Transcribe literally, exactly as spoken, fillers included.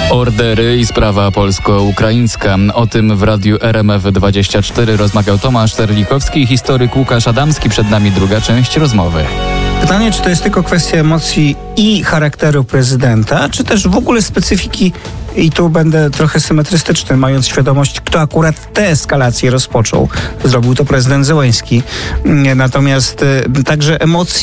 Ordery i sprawa polsko-ukraińska. O tym w radiu R M F dwadzieścia cztery rozmawiał Tomasz Terlikowski i historyk Łukasz Adamski. Przed nami druga część rozmowy. Pytanie, czy to jest tylko kwestia emocji i charakteru prezydenta, czy też w ogóle specyfiki, i tu będę trochę symetrystyczny, mając świadomość, kto akurat tę eskalację rozpoczął. Zrobił to prezydent Zełenski. Natomiast y, także emocji